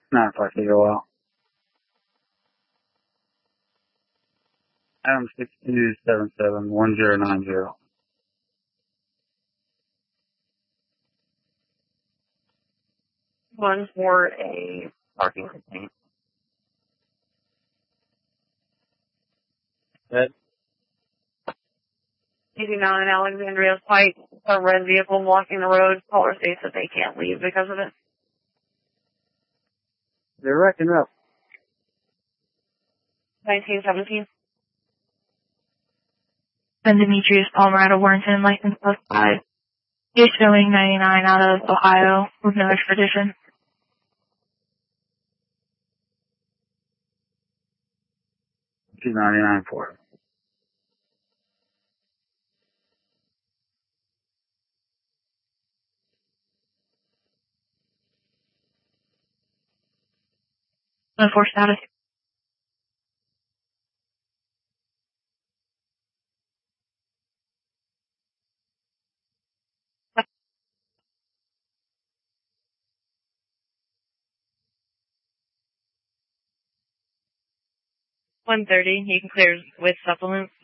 Not if I take a while. Adam 62771090. One for a parking complaint. Good. 89 Alexandria Pike, a red vehicle blocking the road. Caller states that they can't leave because of it. They're wrecking up. 1917. Ben Demetrius Palmer out of Warrenton, license plus 5. He's showing 99 out of Ohio with no extradition. 299 for it. For status. $130. He can clear with supplements.